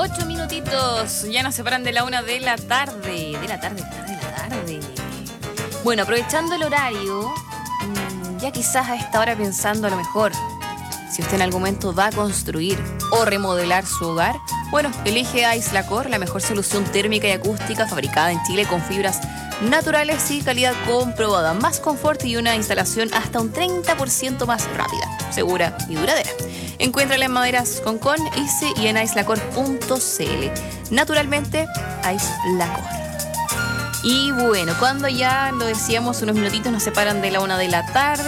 8 minutitos, ya nos separan de la 1 de la tarde. De la tarde. Bueno, aprovechando el horario, ya quizás a esta hora pensando a lo mejor, si usted en algún momento va a construir o remodelar su hogar, bueno, elige Aislacor, la mejor solución térmica y acústica fabricada en Chile con fibras naturales y calidad comprobada. Más confort y una instalación hasta un 30% más rápida, segura y duradera. Encuéntrala en Maderas Concón, Easy y en aislacor.cl. Naturalmente, Aislacor. Y bueno, cuando ya lo decíamos, unos minutitos nos separan de la 1 de la tarde.